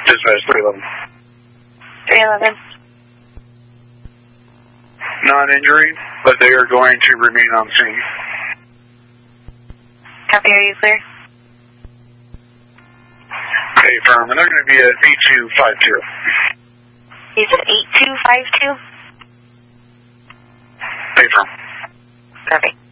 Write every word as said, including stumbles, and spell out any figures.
Dispatch three eleven. three eleven. Non-injury, but they are going to remain on scene. Copy, are you clear? Okay, firm, and they're going to be at eight two five two. You said eight two five two? Okay, firm. Copy.